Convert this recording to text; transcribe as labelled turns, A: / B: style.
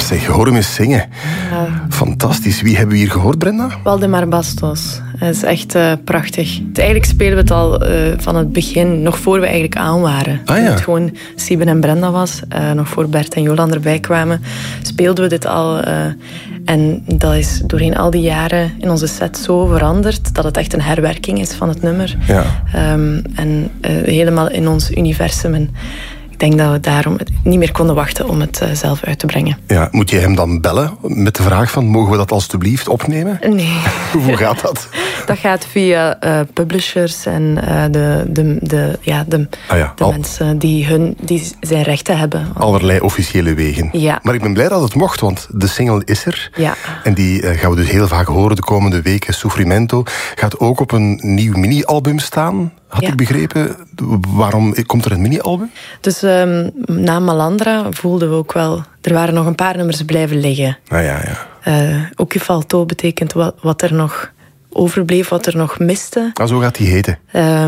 A: zeg, hoor hem eens zingen. Fantastisch. Wie hebben we hier gehoord, Brenda?
B: Waldemar Bastos. Dat is echt prachtig. Eigenlijk spelen we het al van het begin, nog voor we eigenlijk aan waren. Toen het gewoon Sieben en Brenda was, nog voor Bert en Jolan erbij kwamen, speelden we dit al. En dat is doorheen al die jaren in onze set zo veranderd dat het echt een herwerking is van het nummer.
A: Ja.
B: En helemaal in ons universum. En ik denk dat we daarom niet meer konden wachten om het zelf uit te brengen.
A: Ja, moet je hem dan bellen met de vraag van, mogen we dat alstublieft opnemen?
B: Nee.
A: Hoe gaat dat?
B: Dat gaat via publishers en de mensen die zijn rechten hebben.
A: Allerlei officiële wegen.
B: Ja.
A: Maar ik ben blij dat het mocht, want de single is er.
B: Ja.
A: En die gaan we dus heel vaak horen de komende weken. Sofrimento gaat ook op een nieuw mini-album staan, had ik begrepen. Waarom komt er een mini-album?
B: Dus na Malandra voelden we ook wel, er waren nog een paar nummers blijven liggen. Ook Falto betekent wat er nog overbleef, wat er nog miste.
A: Zo gaat die heten.